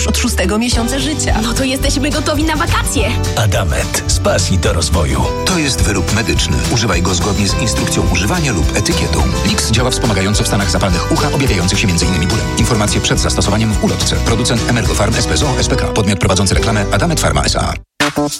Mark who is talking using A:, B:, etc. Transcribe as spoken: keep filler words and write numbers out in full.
A: już od szóstego miesiąca życia.
B: No to jesteśmy gotowi na wakacje.
C: Adamet. Z pasji do rozwoju.
D: To jest wyrób medyczny. Używaj go zgodnie z instrukcją używania lub etykietą. Lix działa wspomagająco w stanach zapalnych ucha objawiających się m.in. bólem. Informacje przed zastosowaniem w ulotce. Producent Emergofarm S P Z O S P K. Podmiot prowadzący reklamę Adamet Pharma S A.